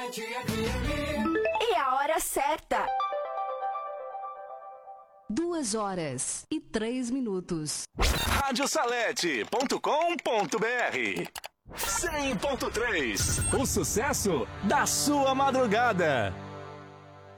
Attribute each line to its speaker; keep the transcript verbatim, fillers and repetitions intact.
Speaker 1: E a hora certa.
Speaker 2: Duas horas e três minutos.
Speaker 3: rádio salete ponto com ponto br cem ponto três. O sucesso da sua madrugada.